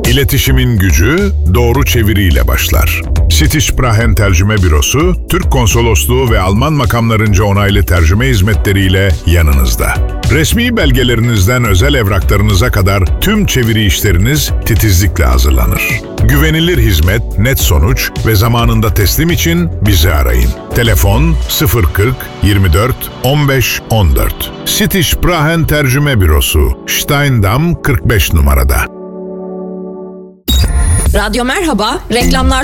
İletişimin gücü doğru çeviriyle başlar. Sitişprahen Tercüme Bürosu, Türk Konsolosluğu ve Alman makamlarınca onaylı tercüme hizmetleriyle yanınızda. Resmi belgelerinizden özel evraklarınıza kadar tüm çeviri işleriniz titizlikle hazırlanır. Güvenilir hizmet, net sonuç ve zamanında teslim için bizi arayın. Telefon 040 24 15 14. Sitişprahen Tercüme Bürosu, Steindam 45 numarada. Radyo merhaba, reklamlar